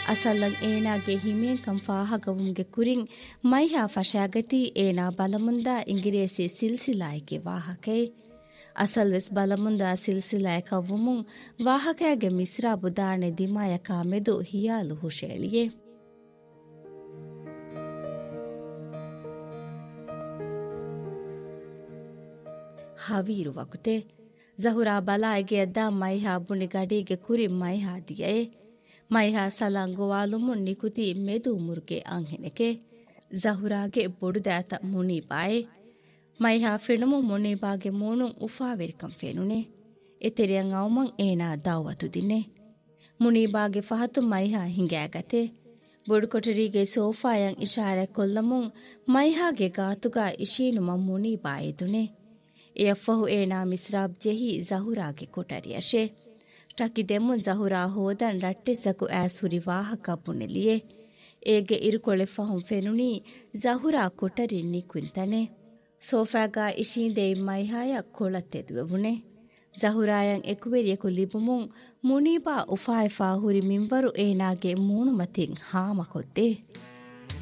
ಅಸಲ್ಲಂ ಏನಾಗೆ ಹಿಮೇನ್ ಕಂಫಾಹ ಗವುಂಗೆ ಕುರಿಂ ಮೈಹಾ ಫಶಾಗತಿ ಏನಾ ಬಲಮುಂದ ಇಂಗಿರೇಸಿ ಸಿಲ್ಸಿಲಾಯಿಗೆ ವಾಹಕೆ ಅಸಲ್ವೆಸ್ ಬಲಮುಂದ ಸಿಲ್ಸಿಲಾಯ ಕವ್ವುಮುಂ ವಾಹಕಯಾಗೆ ಮಿಸ್ರಾ ಬುದಾಣೆ ದಿಮಾಯಕ ಮೆದು ಹಿಯಾಲು ಹುಶೇಳಿಯೆ ಹವೀರು ವಕುತೆ ಜಹುರಾ ಬಲಾಯಿಗೆ ಅದ್ದ ಮೈಹಾ ಬುಣಿ ಗಡಿಗೆ ಕುರಿ ಮೈಹಾ ದಿಯೆ ಮೈಹಾ ಸಲಾಂಗುವಾಲುಮು ನಿಕುತಿ ಮೆದು ಮುರ್ಗೆ ಅಂಹೆನೆಕೆ ಜಹುರಾಗೆ ಬೊಡುದಾತ ಮುನೀಬಾಯೆ ಮೈಹಾ ಫಿಣುಮು ಮುನೀಬಾಗೆ ಮೂಣುಂ ಉಫಾವೆರಿಕಂ ಫೆನುನೆ ಎತೆರಿಯಂ ಅವಮಂ ಏನಾ ದಾವತು ದಿನೆ ಮುನೀಬಾಗೆ ಫಹತು ಮೈಹಾ ಹಿಂಗಾಗತೆ ಬೊಡುಕೊಟರಿಗೆ ಸೋಫಾಯಂ ಇಶಾರೆ ಕೊಲ್ಲಮುಂ ಮೈಹಾಗೆ ಗಾತುಗಾ ಇಶೀನುಮ ಮುನೀಬಾಯೆ ದುನೆ ಎಫ್ಫಹು ಏನಾ ಮಿಸ್ರಾಬ್ ಜೆಹಿ ಜಹುರಾಗೆ ಕೊಟರಿಯಶೆ ಟಕಿ ದೆಮ್ಮುನ್ ಜಹುರಾ ಹೋದನ್ ರಟ್ಟೆಸಕು ಆಸುರಿ ವಾಹಕ ಪುಣೆಲಿಯೆ ಏಗೆ ಇರುಕೊಳೆಫಹುಂ ಫೆನುನಿ ಜಹುರಾ ಕೊಟರಿನ್ನಿ ಕುಂತನೆ ಸೋಫಾಗಾ ಇಶೀಂದೆ ಮೈಹಾಯ ಕೊಳತ್ತೆದುವೆವುನೆ ಜಹುರಾಯಂ ಎಕುವೆರಿಯಕು ಲಿಬುಮುಂ ಮುನೀಬಾ ಉಫಾಯಫಾ ಹುರಿ ಮಿಂಬರು ಏನಾಗೆ ಮೂಣುಮತಿಂ ಹಾಮ ಕೊದ್ದೆ